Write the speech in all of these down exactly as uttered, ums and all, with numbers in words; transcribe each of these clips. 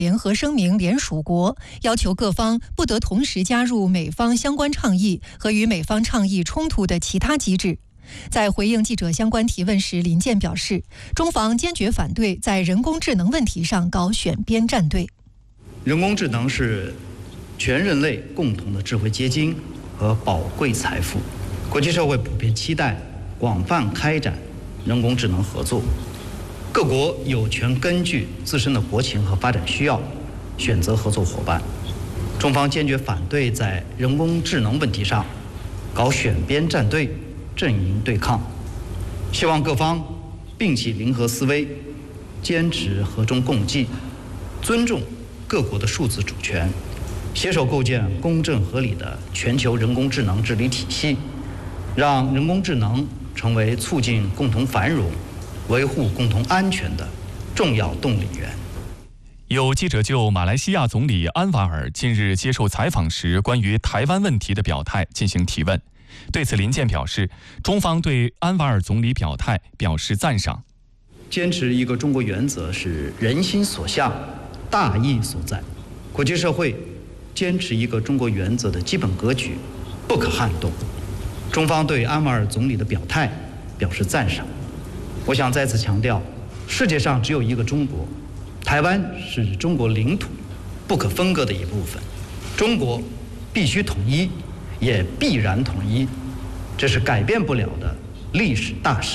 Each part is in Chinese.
联合声明联署国，要求各方不得同时加入美方相关倡议和与美方倡议冲突的其他机制。在回应记者相关提问时，林健表示，中方坚决反对在人工智能问题上搞选边站队。 人工智能是全人类共同的智慧结晶和宝贵财富，国际社会普遍期待广泛开展人工智能合作。各国有权根据自身的国情和发展需要选择合作伙伴。中方坚决反对在人工智能问题上搞选边站队、阵营对抗，希望各方摒弃零和思维，坚持和衷共济，尊重各国的数字主权，携手构建公正合理的全球人工智能治理体系，让人工智能成为促进共同繁荣、维护共同安全的重要动力源。 有记者就马来西亚总理安瓦尔近日接受采访时关于台湾问题的表态进行提问。对此，林健表示，中方对安瓦尔总理表态表示赞赏。 坚持一个中国原则是人心所向、大义所在，国际社会坚持一个中国原则的基本格局不可撼动。中方对安瓦尔总理的表态表示赞赏。我想再次强调，世界上只有一个中国，台湾是中国领土不可分割的一部分，中国必须统一，也必然统一，这是改变不了的历史大势。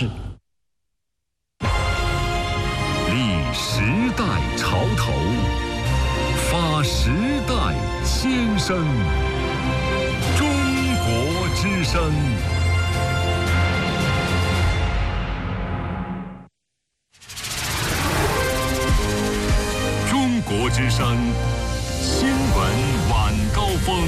立时代潮头，发时代先声，中国之声。中国之声新闻晚高峰。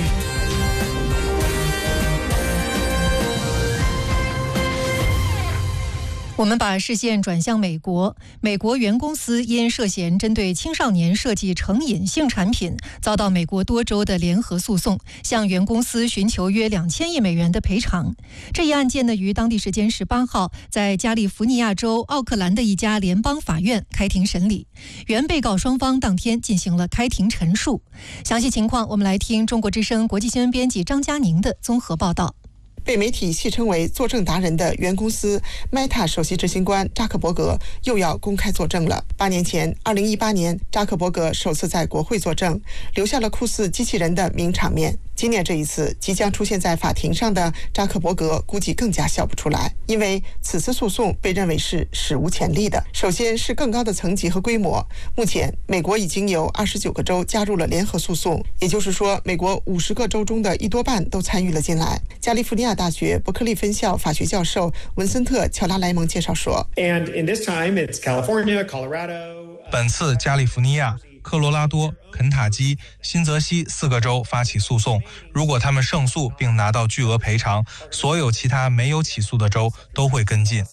我们把视线转向美国，美国原公司因涉嫌针对青少年设计成瘾性产品，遭到美国多州的联合诉讼，向原公司寻求约两千亿美元的赔偿。这一案件呢，于当地时间十八号在加利福尼亚州奥克兰的一家联邦法院开庭审理，原被告双方当天进行了开庭陈述。详细情况，我们来听中国之声国际新闻编辑张佳宁的综合报道。 被媒体戏称为作证达人的原公司 Meta 首席执行官扎克伯格又要公开作证了。八年前二零一八年扎克伯格首次在国会作证，留下了酷似机器人的名场面。今年这一次即将出现在法庭上的扎克伯格估计更加笑不出来，因为此次诉讼被认为是史无前例的。首先是更高的层级和规模，目前美国已经有二十九个州加入了联合诉讼，也就是说美国五十个州中的一多半都参与了进来。加利福尼亚大学伯克利分校法学教授文森特·乔拉莱蒙介绍说， And in this time, it's California, Colorado, 本次加利福尼亚、科罗拉多、肯塔基、新泽西四个州发起诉讼，如果他们胜诉并拿到巨额赔偿，所有其他没有起诉的州都会跟进。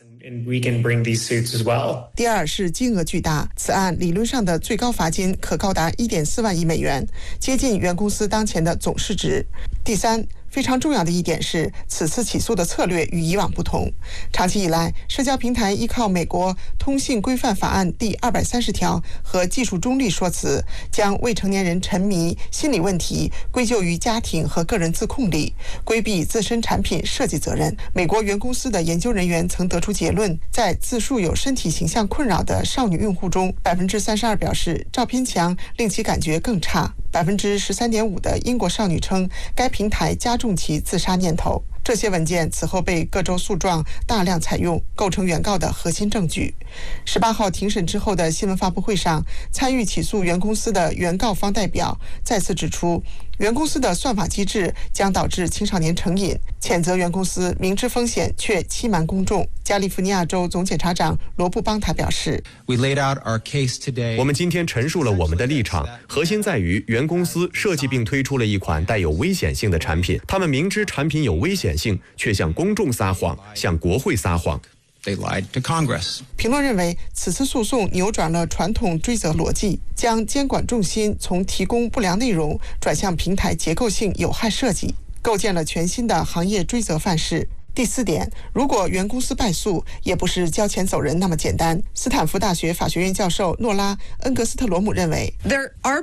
第二是金额巨大，此案理论上的最高罚金可高达 一点四万亿美元，接近原公司当前的总市值。第三，非常重要的一点是，此次起诉的策略与以往不同。长期以来，社交平台依靠美国通信规范法案第二百三十条和技术中立说辞，将未成年人沉迷、心理问题归咎于家庭和个人自控力，规避自身产品设计责任。美国原公司的研究人员曾得出结论，在自述有身体形象困扰的少女用户中， 百分之三十二 表示照片墙令其感觉更差， 百分之十三点五 的英国少女称该平台加重其自杀念头。这些文件此后被各州诉状大量采用，构成原告的核心证据。十八号庭审之后的新闻发布会上，参与起诉原公司的原告方代表再次指出，原公司的算法机制将导致青少年成瘾，谴责原公司明知风险却欺瞒公众。加利福尼亚州总检察长罗布邦塔表示， We laid out our case today. 我们今天陈述了我们的立场，核心在于原公司设计并推出了一款带有危险性的产品，他们明知产品有危险性，却向公众撒谎，向国会撒谎。 They lied to Congress. 评论认为，此次诉讼扭转了传统追责逻辑，将监管重心从提供不良内容转向平台结构性有害设计，构建了全新的行业追责范式。第四点，如果原公司败诉，也不是交钱走人那么简单。斯坦福大学法学院教授诺拉·恩格斯特罗姆认为， There are